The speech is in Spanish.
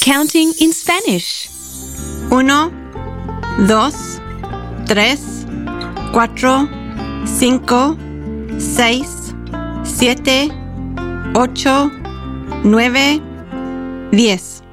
Counting in Spanish. 1, 2, 3, 4, 5, 6, 7, 8, 9, 10.